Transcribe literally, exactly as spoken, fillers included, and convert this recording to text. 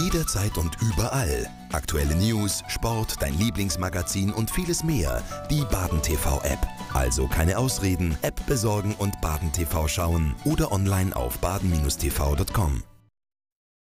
Jederzeit und überall. Aktuelle News, Sport, dein Lieblingsmagazin und vieles mehr. Die Baden T V-App. Also keine Ausreden, App besorgen und Baden T V schauen oder online auf baden Bindestrich t v Punkt com.